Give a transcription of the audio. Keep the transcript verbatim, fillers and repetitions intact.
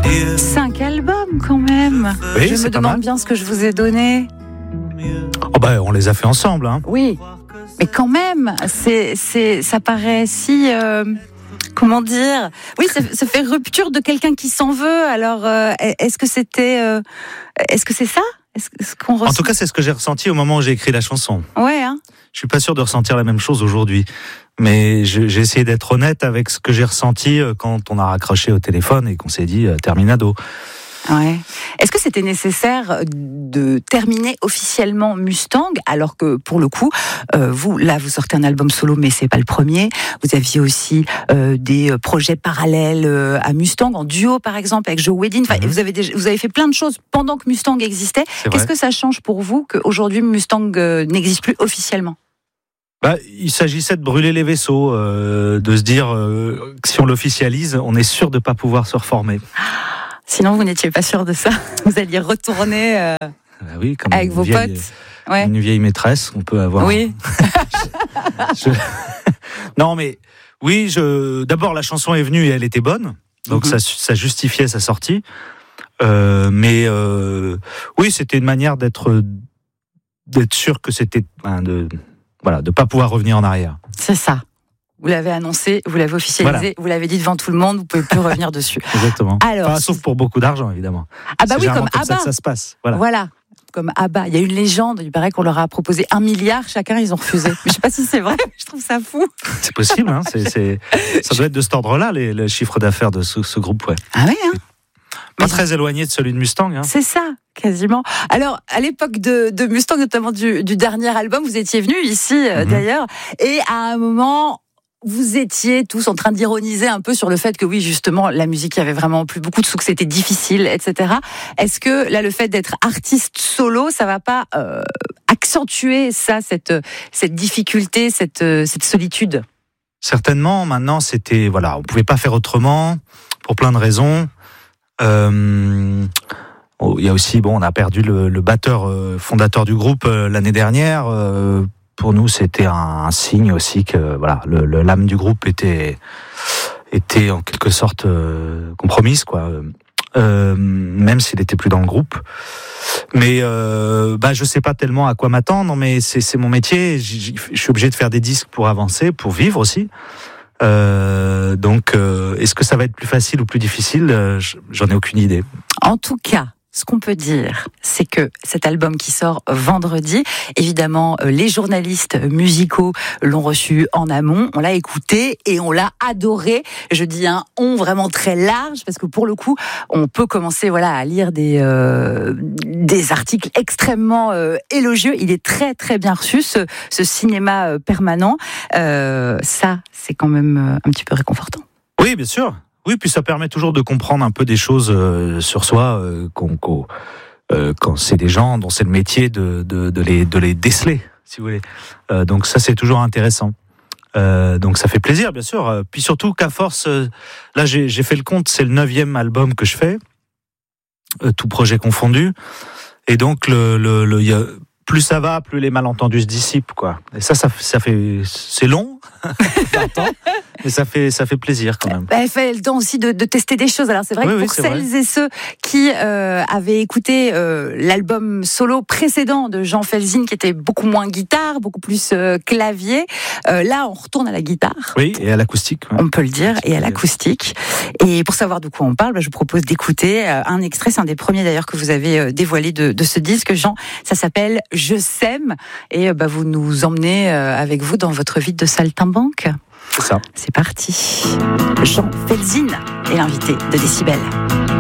Cinq albums quand même. Oui, je c'est me pas demande mal. bien ce que je vous ai donné. Oh bah, on les a fait ensemble. Hein. Oui, mais quand même, c'est, c'est, ça paraît si... Euh, comment dire ? Oui, ça, ça fait rupture de quelqu'un qui s'en veut. Alors, euh, est-ce que c'était... Euh, est-ce que c'est ça ? Est-ce, est-ce qu'on ressent... En tout cas, c'est ce que j'ai ressenti au moment où j'ai écrit la chanson. Ouais, hein. Je suis pas sûr de ressentir la même chose aujourd'hui. Mais je, j'ai essayé d'être honnête avec ce que j'ai ressenti quand on a raccroché au téléphone et qu'on s'est dit euh, terminado. Ouais. Est-ce que c'était nécessaire de terminer officiellement Mustang, alors que pour le coup, euh, vous là vous sortez un album solo, mais c'est pas le premier. Vous aviez aussi euh, des projets parallèles euh, à Mustang, en duo par exemple avec Joe Wedin. Enfin, mm-hmm. vous avez déjà, vous avez fait plein de choses pendant que Mustang existait. C'est Qu'est-ce vrai. que ça change pour vous qu'aujourd'hui Mustang euh, n'existe plus officiellement ? Bah, il s'agissait de brûler les vaisseaux, euh, de se dire euh, que si on l'officialise, on est sûr de pas pouvoir se reformer. Sinon, vous n'étiez pas sûr de ça. Vous alliez retourner euh, bah oui, comme avec vos vieille, potes. Ouais. Une vieille maîtresse, on peut avoir. Oui. je... Non, mais oui, je... d'abord la chanson est venue et elle était bonne, donc mm-hmm. ça, ça justifiait sa sortie. Euh, mais euh... oui, c'était une manière d'être d'être sûr que c'était hein, de voilà de pas pouvoir revenir en arrière. C'est ça. Vous l'avez annoncé, vous l'avez officialisé, voilà. Vous l'avez dit devant tout le monde, vous pouvez plus revenir dessus. Exactement. Alors, enfin, sauf pour beaucoup d'argent, évidemment. Ah bah c'est oui, comme, comme ABBA. ça que ça se passe. Voilà. voilà. Comme ABBA. Il y a une légende, il paraît qu'on leur a proposé un milliard, chacun, ils ont refusé. Mais je sais pas si c'est vrai, mais je trouve ça fou. C'est possible, hein. C'est, c'est... Ça doit être de cet ordre-là, les, les chiffres d'affaires de ce, ce groupe, ouais. Ah oui, hein. Pas mais très éloigné de celui de Mustang. Hein. C'est ça, quasiment. Alors, à l'époque de, de Mustang, notamment du, du dernier album, vous étiez venus ici, mm-hmm. d'ailleurs, et à un moment... Vous étiez tous en train d'ironiser un peu sur le fait que oui, justement, la musique, il y avait vraiment plus beaucoup de sous, que c'était difficile, et cetera. Est-ce que là, le fait d'être artiste solo, ça va pas euh, accentuer ça, cette cette difficulté, cette cette solitude ? Certainement. Maintenant, c'était voilà, on pouvait pas faire autrement pour plein de raisons. Euh, oh, il y a aussi bon, on a perdu le, le batteur euh, fondateur du groupe euh, l'année dernière. Euh, Pour nous, c'était un, un signe aussi que voilà, le, le, l'âme du groupe était était en quelque sorte euh, compromise, quoi. Euh, même s'il était plus dans le groupe. Mais euh, bah, je sais pas tellement à quoi m'attendre, mais c'est, c'est mon métier. Je suis obligé de faire des disques pour avancer, pour vivre aussi. Euh, donc, euh, est-ce que ça va être plus facile ou plus difficile ? J'en ai aucune idée. En tout cas. Ce qu'on peut dire, c'est que cet album qui sort vendredi, évidemment, les journalistes musicaux l'ont reçu en amont, on l'a écouté et on l'a adoré. Je dis un « on » vraiment très large, parce que pour le coup, on peut commencer voilà, à lire des, euh, des articles extrêmement euh, élogieux. Il est très très bien reçu, ce, ce cinéma euh, permanent. Euh, ça, c'est quand même euh, un petit peu réconfortant. Oui, bien sûr. Oui, puis ça permet toujours de comprendre un peu des choses euh, sur soi euh, qu'on, qu'on, euh, quand c'est des gens dont c'est le métier de, de, de, les, de les déceler, si vous voulez. Euh, donc ça, c'est toujours intéressant. Euh, donc ça fait plaisir, bien sûr. Puis surtout qu'à force, euh, là j'ai, j'ai fait le compte, c'est le neuvième album que je fais, euh, tout projet confondu. Et donc le, le, le, y a, plus ça va, plus les malentendus se dissipent, quoi. Et ça, ça, ça fait, c'est long, mais ça fait, ça fait plaisir quand même. Bah, il fait le temps aussi de, de tester des choses. Alors c'est vrai oui, que pour oui, celles vrai. et ceux qui euh, avaient écouté euh, l'album solo précédent de Jean Felzin, qui était beaucoup moins guitare, beaucoup plus euh, clavier, euh, là on retourne à la guitare. Oui, et à l'acoustique. Ouais. On peut le dire, et à l'acoustique. Et pour savoir de quoi on parle, bah, je vous propose d'écouter euh, un extrait. C'est un des premiers d'ailleurs que vous avez euh, dévoilé de, de ce disque, Jean. Ça s'appelle Je sème, et euh, bah, vous nous emmenez euh, avec vous dans votre vie de saltimbanque. C'est ça. C'est parti. Jean Felzin est l'invité de Décibel.